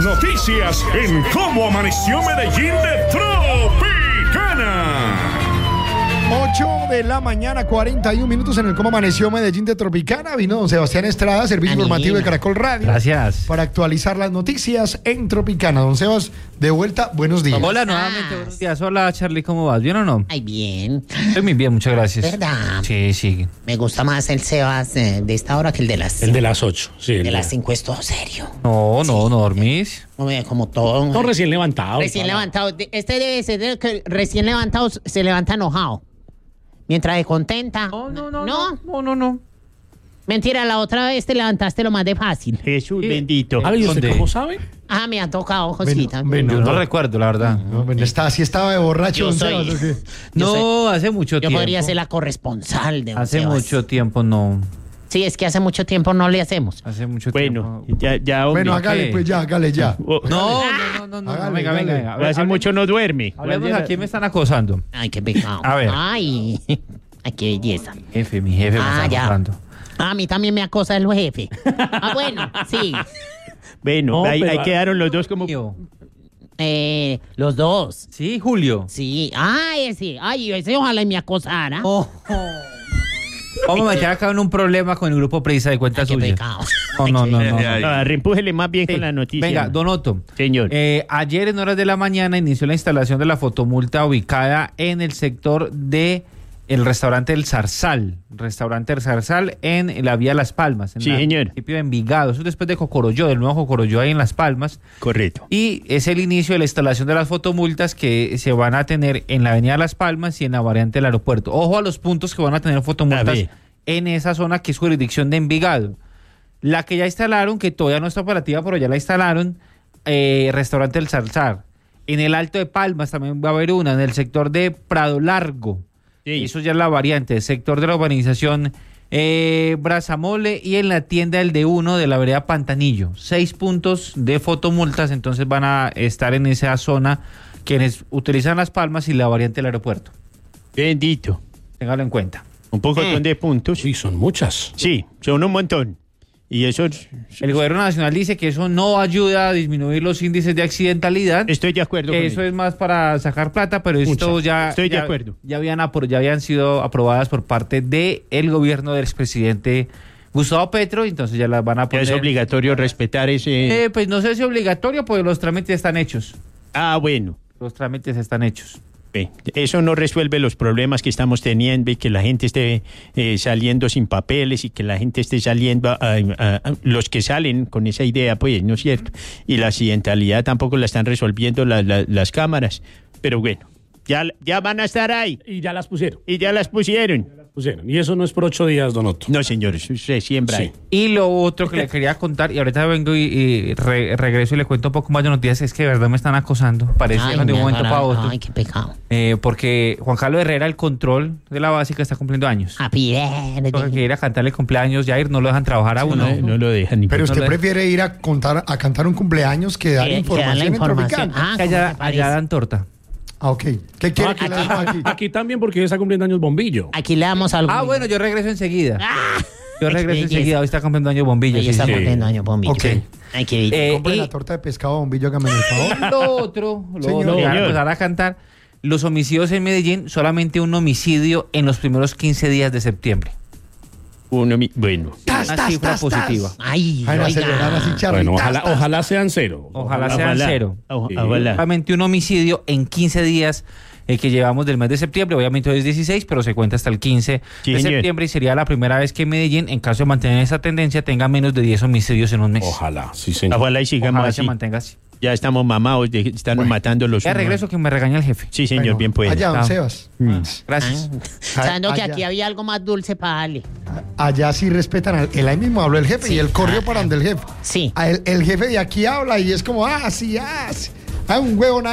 noticias en Cómo Amaneció Medellín de Tropicana. 8 de la mañana, 41 minutos en el Cómo Amaneció Medellín de Tropicana. Vino don Sebastián Estrada, servicio informativo de Caracol Radio. Gracias. Para actualizar las noticias en Tropicana. Don Sebas, de vuelta, buenos días. Hola nuevamente, buenos días. Hola Charlie, ¿cómo vas? ¿Bien o no? Ay, bien. Estoy muy bien, muchas gracias. ¿Verdad? Sí. Me gusta más el Sebas de esta hora que el de las... El de las 8, sí. De las 5 es todo serio. No dormís. Como todo. No, recién levantado. Recién levantado. Este debe ser el que recién levantado se levanta enojado. Mientras de contenta. No. Mentira, la otra vez te levantaste lo más de fácil. Jesús bendito. A ver, ¿y usted ¿dónde? cómo sabe? Ah, me ha tocado, Josita. Yo no recuerdo, la verdad. Así estaba de borracho, Yo don soy- Sebas, ¿o qué? No, hace mucho Yo tiempo. podría ser la corresponsal de don Hace Sebas. mucho tiempo no. Sí, es que hace mucho tiempo no le hacemos. Hace mucho Bueno, tiempo. ya, hombre. Bueno, hágale, ¿qué? pues ya, hágale ya. No. Hágale, Venga. hágale. Hace mucho no duerme. Hablemos, aquí me están acosando. Ay, qué pecado. A ver. Ay, qué belleza. Mi jefe me está Ya. acosando. A mí también me acosa el jefe. Bueno, sí. Bueno, No, ahí pero- quedaron los dos como... Los dos. Sí, Julio. Sí. Ese. Ay, ese ojalá y me acosara. Vamos a meter acá en un problema con el grupo Prisa de cuenta Ay, qué suya. pecado. No. Reempújele más bien Sí. con la noticia. Venga, Don Otto. Señor. Ayer en horas de la mañana inició la instalación de la fotomulta ubicada en el sector de el restaurante El Zarzal. Restaurante El Zarzal en la vía Las Palmas. En Sí, el señor. municipio de Envigado. Eso es después de Cocorolló, del nuevo Cocorolló ahí en Las Palmas. Correcto. Y es el inicio de la instalación de las fotomultas que se van a tener en la avenida Las Palmas y en la variante del aeropuerto. Ojo a los puntos que van a tener A fotomultas ver. en esa zona que es jurisdicción de Envigado. La que ya instalaron, que todavía no está operativa, pero ya la instalaron, restaurante El Zarzal. En el Alto de Palmas también va a haber una, en el sector de Prado Largo. Sí. Eso ya es la variante, el sector de la urbanización Brazamole y en la tienda El D1 de la vereda Pantanillo. 6 puntos de fotomultas, entonces van a estar en esa zona quienes utilizan Las Palmas y la variante del aeropuerto. Bendito. Téngalo en cuenta. Un poco de puntos. Sí, son muchas. Sí, son un montón. Y eso... El gobierno nacional dice que eso no ayuda a disminuir los índices de accidentalidad. Estoy de acuerdo Que con eso él. es más para sacar plata, pero esto Mucha. ya... Estoy de ya- acuerdo. Ya habían sido aprobadas por parte del gobierno del expresidente Gustavo Petro, entonces ya las van a Ya poner... es obligatorio respetar ese... Pues no sé si obligatorio, pues los trámites están hechos. Bueno. Los trámites están hechos. Eso no resuelve los problemas que estamos teniendo y que la gente esté saliendo sin papeles y que la gente esté saliendo, los que salen con esa idea, pues, ¿no es cierto? Y la accidentalidad tampoco la están resolviendo las cámaras. Pero bueno, ya van a estar ahí Y ya las pusieron. y ya las pusieron. Y eso no es por 8 días, Don Otto. No, señores, se siembra Sí. ahí. Y lo otro que le quería contar, y ahorita vengo y regreso y le cuento un poco más de noticias, es que de verdad me están acosando. Parecieron de un momento para otro. Ay, qué pecado. Porque Juan Carlos Herrera, el control de la básica, está cumpliendo años. Happy Tengo que birthday. ir a cantarle cumpleaños, Jair, no lo dejan trabajar a uno. No lo dejan ni... Pero usted le- prefiere ir a cantar un cumpleaños que dar Que información, dar la información. en Tropicana. ¿cómo allá, te parece? allá dan torta. Ok. ¿Qué quiere que le aquí, haga aquí? aquí también porque está cumpliendo años Bombillo. Aquí le damos algo. Bueno, yo regreso enseguida. Yo regreso belleza. enseguida, hoy está cumpliendo años bombillo. Ahí sí, está sí. cumpliendo año, Bombillo. Ok. Ay, qué belleza. Compre y- la torta de pescado Bombillo, hágame el favor. Lo otro, Señor. que van a empezar a cantar, los homicidios en Medellín, solamente un homicidio en los primeros 15 días de septiembre. Bueno. Una cifra positiva. Ay, Ay, a celebrar así, oiga. Charlie. Bueno, Tas, tas. ojalá sean cero. Ojalá sean cero. Ojalá. Solamente un homicidio en 15 días que llevamos del mes de septiembre. Obviamente hoy es 16, pero se cuenta hasta el 15 Sí, de señor. septiembre y sería la primera vez que Medellín, en caso de mantener esa tendencia, tenga menos de 10 homicidios en un mes. Ojalá, sí, señor. Ojalá y sigamos Ojalá así. se mantenga así. Ya estamos mamados, están matando los Ya humanos. regreso que me regaña el jefe. Sí, señor, Bueno, bien puede. Allá, don Ah. Sebas. Gracias. Sabiendo que Allá. aquí había algo más dulce para darle. Allá sí respetan él ahí mismo habló el jefe y él corrió para donde el jefe. Sí. El jefe de aquí habla y es como, sí. Un huevón ahí.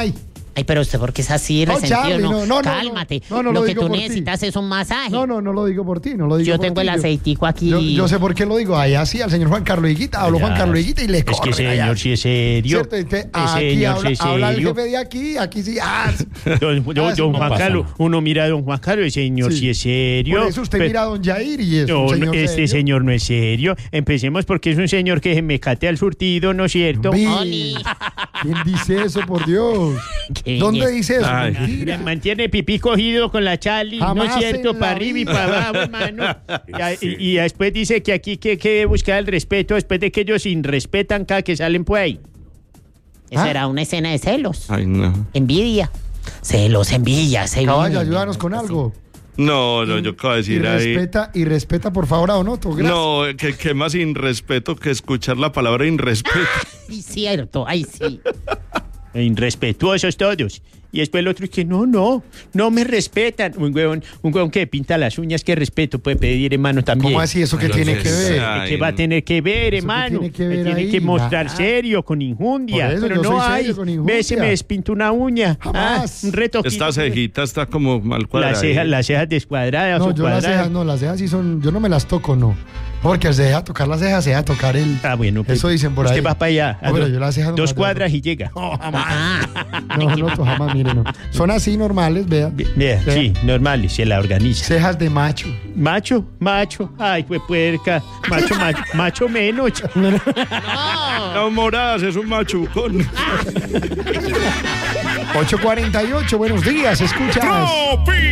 Ay, pero usted, ¿por qué es así No, resentido? Charlie, no, Cálmate. no, no lo lo que digo tú por ti. necesitas es un masaje. No lo digo por ti, no lo digo Yo por tengo ti. el aceitico aquí. Yo sé por qué lo digo. Allá sí, al señor Juan Carlos Higuita, habló Juan Carlos Higuita y le Es que corren allá. señor, sí es serio. ¿Cierto? Entonces, Ese aquí señor habla, sí es habla el serio. jefe de aquí sí. Don no Juan pasa. Carlos, uno mira a don Juan Carlos, el señor Sí. sí es serio. Por eso usted Pero- mira a don Jair y es No, un señor este serio. señor no es serio. Empecemos porque es un señor que se me catea al surtido, ¿no es cierto? Ve, Oli. ¿Quién dice eso, por Dios? Qué ¿Dónde belleza. dice eso? Ay. Mentira. Mantiene pipí cogido con la Charlie, ¿no Jamás es cierto? en la Para arriba y vida. para abajo, hermano. Y después dice que aquí que debe buscar el respeto después de que ellos irrespetan cada que salen por ahí. Eso ¿Ah? era una escena de celos. Ay, no. Envidia. Celos, envidia. Caballo, ayúdanos con algo. No, yo acabo de Y decir ahí. respeta por favor a Donoto. Gracias. No, que más irrespeto que escuchar la palabra irrespeto. Ay, cierto, ay, sí. Irrespetuosos todos. Y después el otro es que no me respetan. Un huevón que pinta las uñas, que respeto puede pedir, hermano, también. ¿Cómo así? ¿Eso qué tiene que ver? Ay, ¿Qué va a tener que ver, ¿Eso qué hermano? tiene que ver Tiene ahí? que mostrar Nada. serio, con injundia. Por eso, Pero yo no soy hay. serio con injundia. Ve, se me despinta una uña. Jamás. Un reto. Esta cejita está como mal cuadrada. Las cejas descuadradas No, o yo las cuadradas. cejas no, las cejas sí son, yo no me las toco, no. Porque se deja tocar las cejas, se deja tocar el... Ah, bueno. Eso dicen por ahí. Usted va para allá. No, pero yo las cejas no Dos las cuadras y llega. No, jamás. Ah, No, jamás, mire, no. Son así normales, vea. Vea, Vea. sí, normal, se la organiza. Cejas de macho. Macho, ay, fue puerca. Macho menos. No, moradas, es un machucón. 8:48, buenos días, escuchas. ¡Tropi!